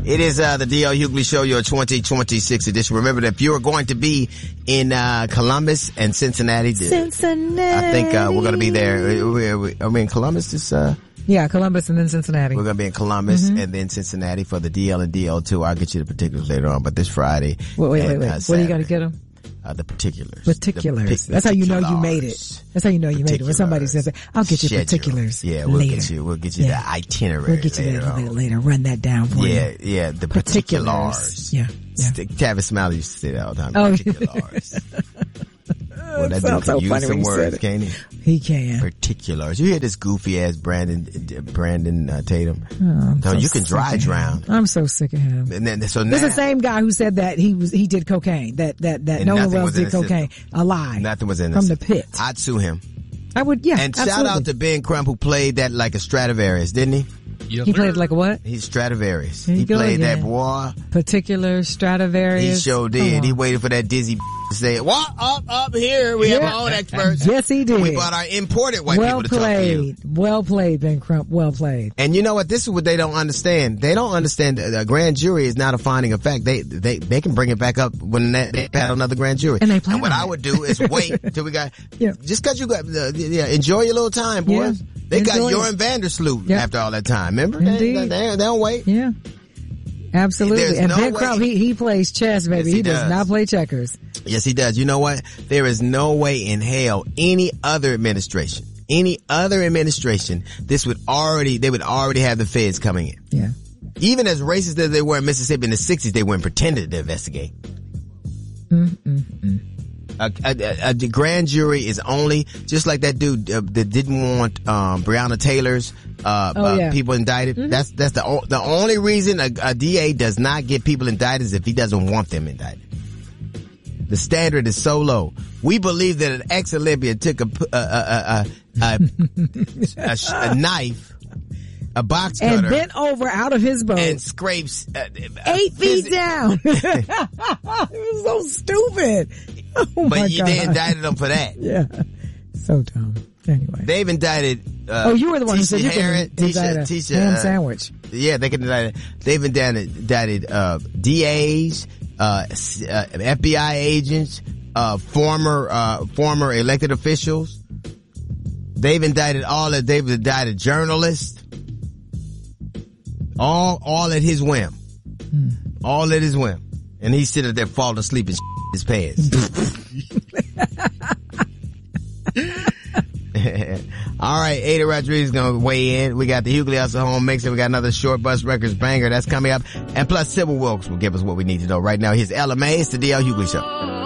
It is the D.L. Hughley Show, your 2026 edition. Remember that if you are going to be in Columbus and Cincinnati, I think we're going to be there. Are we in Columbus this Yeah, Columbus and then Cincinnati. We're going to be in Columbus and then Cincinnati for the DL and DL tour. I'll get you the particulars later on, but this Friday. Wait. What do you got to get them? The particulars. That's how you know you made it. That's how you know you made it. When somebody says, I'll get you particulars. Yeah, later. We'll get you the itinerary. We'll get you that later. Run that down for you. Yeah, the particulars. Yeah. Tavis Smiley used to say that all the time. Oh, particulars. Well, that dude so can use some words, can't he? He can. Particulars. You hear this goofy ass Brandon Tatum? Oh, you can dry drown. I'm so sick of him. And then, so now, it's the same guy who said that he did cocaine. That Nolan Wells did cocaine. A lie. Nothing was in from the pit. I'd sue him. I would. Yeah. And absolutely. shout out to Ben Crump who played that like a Stradivarius, didn't he? Yes, he played like a what? He's Stradivarius. He played that boy. Particular Stradivarius. He sure did. He waited for that dizzy to say, "What up here? We have our own experts." Yes, he did. We brought our imported white people to talk to you. Well played, Ben Crump. Well played. And you know what? This is what they don't understand. They don't understand a grand jury is not a finding of fact. They can bring it back up when they pat another grand jury. And they plan And what on I would do is wait till we got. Yeah. Just because you got. Enjoy your little time, boys. Yeah. They got Joran Vandersloot after all that time. Remember? Indeed. They don't wait. Yeah. Absolutely. There's and no Ben way. Crump, he plays chess, baby. Yes, he does not play checkers. Yes, he does. You know what? There is no way in hell any other administration, they would already have the feds coming in. Yeah. Even as racist as they were in Mississippi in the 60s, they weren't pretending to investigate. A grand jury is only, just like that dude that didn't want Breonna Taylor's people indicted. That's the only reason a DA does not get people indicted is if he doesn't want them indicted. The standard is so low. We believe that an ex-Olympian took a knife, a box cutter, and bent over out of his boat and scrapes 8 feet down. It was so stupid. Oh my but God. they indicted him for that. Yeah, so dumb. Anyway, they've indicted. You were the one who said you could indict a ham sandwich. Yeah, they can indict. They've indicted DAs, FBI agents, former elected officials. They've indicted They've indicted journalists. All at his whim. All at his whim. And he's sitting there falling asleep in his pants. All right, Ada Rodriguez is going to weigh in. We got the Hughley Hustle Home Mix, and we got another Short Bus Records banger that's coming up. And plus, Sybil Wilkes will give us what we need to know right now. Here's LMA. It's the D.L. Hughley Show.